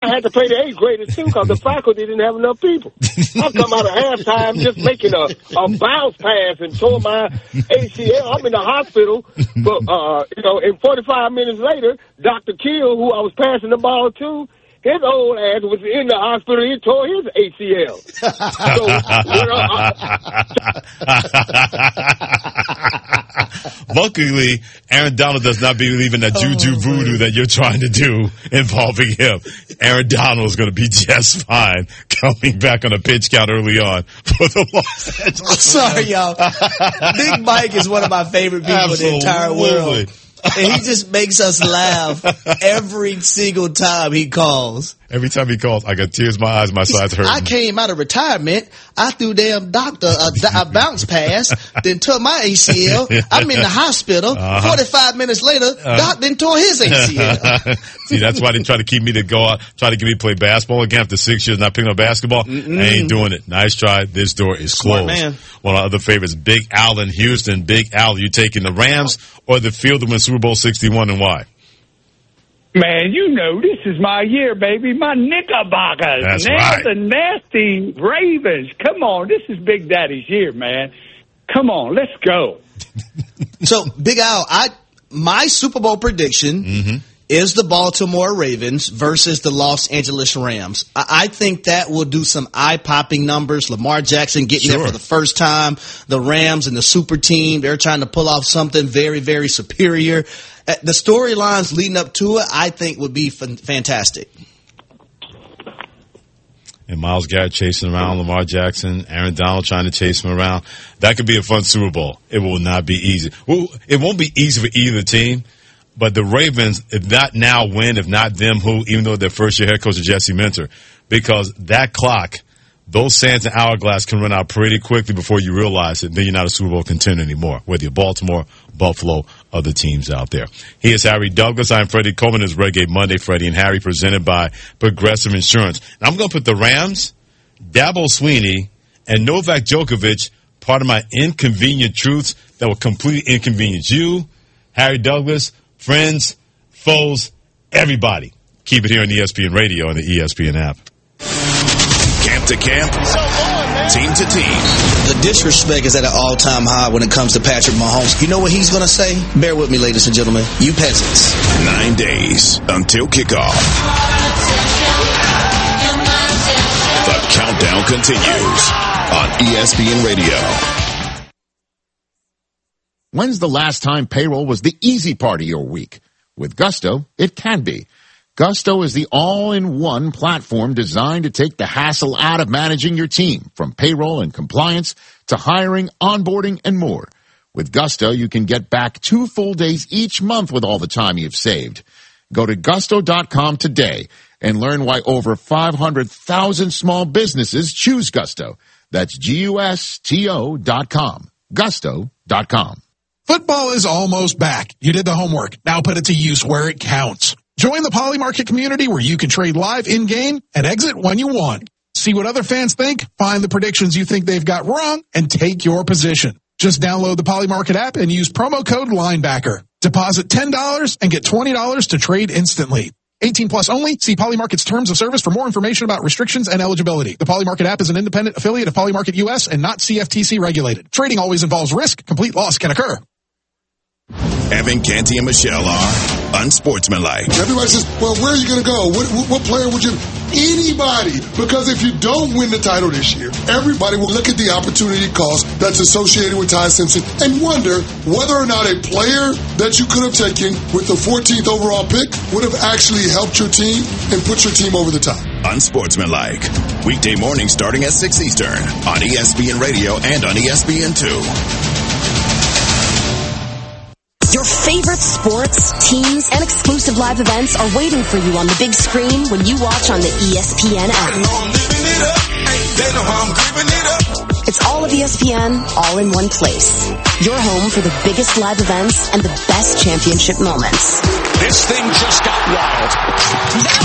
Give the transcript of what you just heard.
I had to pay the 8th graders, too, because the faculty didn't have enough people. I come out of halftime just making a bounce pass and tore my ACL. I'm in the hospital, but, and 45 minutes later, Dr. Kill, who I was passing the ball to, his old ass was in the hospital. He tore his ACL. Luckily, Aaron Donald does not believe in that juju voodoo that you're trying to do involving him. Aaron Donald is going to be just fine coming back on a pitch count early on for the Los Angeles. I'm sorry, y'all. Big Mike is one of my favorite people in the entire world. And he just makes us laugh every single time he calls. Every time he calls, I got tears in my eyes, my sides hurt. I came out of retirement. I threw damn doctor a bounce pass, then tore my ACL. I'm in the hospital. 45 minutes later, Doc then tore his ACL. See, that's why they try to keep me to go out, try to get me to play basketball again after 6 years not picking up basketball. I ain't doing it. Nice try. This door is closed. Man. One of our other favorites, Big Al in Houston. Big Al, you taking the Rams or the field to win Super Bowl 61 and why? Man, you know, this is my year, baby. My Knickerbockers. That's now right. The nasty Ravens. Come on. This is Big Daddy's year, man. Come on. Let's go. So, Big Al, my Super Bowl prediction is the Baltimore Ravens versus the Los Angeles Rams. I think that will do some eye-popping numbers. Lamar Jackson getting there for the first time. The Rams and the super team, they're trying to pull off something very, very superior. The storylines leading up to it, I think, would be fantastic. And Myles Garrett chasing around Lamar Jackson, Aaron Donald trying to chase him around. That could be a fun Super Bowl. It will not be easy. Well, it won't be easy for either team. But the Ravens, if not now, win. If not them, who? Even though their first-year head coach is Jesse Minter, because that clock, those sands and hourglass can run out pretty quickly before you realize it. Then you're not a Super Bowl contender anymore. Whether you're Baltimore, Buffalo, other teams out there. Here's Harry Douglas. I'm Freddie Coleman. It's Reggae Monday. Freddie and Harry presented by Progressive Insurance. Now I'm going to put the Rams, Dabo Swinney, and Novak Djokovic part of my inconvenient truths that will completely inconvenience you, Harry Douglas, friends, foes, everybody. Keep it here on ESPN Radio and the ESPN app. Camp to camp, team to team. The disrespect is at an all-time high when it comes to Patrick Mahomes. You know what he's going to say? Bear with me, ladies and gentlemen. You peasants. 9 days until kickoff. The countdown continues on ESPN Radio. When's the last time payroll was the easy part of your week? With Gusto, it can be. Gusto is the all-in-one platform designed to take the hassle out of managing your team, from payroll and compliance to hiring, onboarding, and more. With Gusto, you can get back 2 full days each month with all the time you've saved. Go to Gusto.com today and learn why over 500,000 small businesses choose Gusto. That's Gusto.com. Gusto.com. Football is almost back. You did the homework. Now put it to use where it counts. Join the Poly Market community where you can trade live in-game and exit when you want. See what other fans think, find the predictions you think they've got wrong, and take your position. Just download the Poly Market app and use promo code LINEBACKER. Deposit $10 and get $20 to trade instantly. 18 plus only. See Poly Market's terms of service for more information about restrictions and eligibility. The Poly Market app is an independent affiliate of Poly Market US and not CFTC regulated. Trading always involves risk. Complete loss can occur. Evan, Canty, and Michelle are unsportsmanlike. Everybody says, well, where are you going to go? What player would you... Anybody. Because if you don't win the title this year, everybody will look at the opportunity cost that's associated with Ty Simpson and wonder whether or not a player that you could have taken with the 14th overall pick would have actually helped your team and put your team over the top. Unsportsmanlike. Weekday morning starting at 6 Eastern on ESPN Radio and on ESPN2. Your favorite sports, teams, and exclusive live events are waiting for you on the big screen when you watch on the ESPN app. It's all of ESPN, all in one place. Your home for the biggest live events and the best championship moments. This thing just got wild.